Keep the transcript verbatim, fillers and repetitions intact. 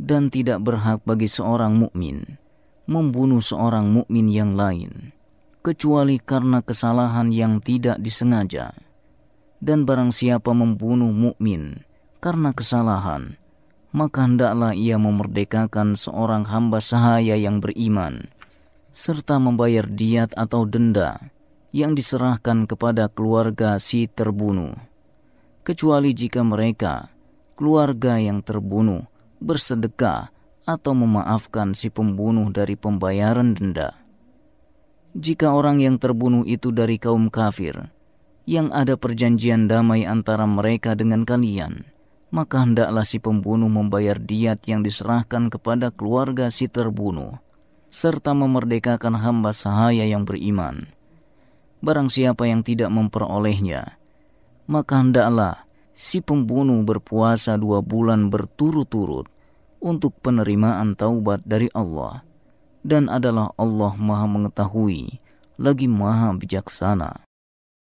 dan tidak berhak bagi seorang mukmin membunuh seorang mukmin yang lain, kecuali karena kesalahan yang tidak disengaja. Dan barang siapa membunuh mukmin karena kesalahan, maka hendaklah ia memerdekakan seorang hamba sahaya yang beriman, serta membayar diat atau denda yang diserahkan kepada keluarga si terbunuh, kecuali jika mereka, keluarga yang terbunuh, bersedekah atau memaafkan si pembunuh dari pembayaran denda. Jika orang yang terbunuh itu dari kaum kafir, yang ada perjanjian damai antara mereka dengan kalian, maka hendaklah si pembunuh membayar diat yang diserahkan kepada keluarga si terbunuh, serta memerdekakan hamba sahaya yang beriman. Barang siapa yang tidak memperolehnya, maka hendaklah si pembunuh berpuasa dua bulan berturut-turut untuk penerimaan taubat dari Allah, dan adalah Allah Maha Mengetahui lagi Maha Bijaksana.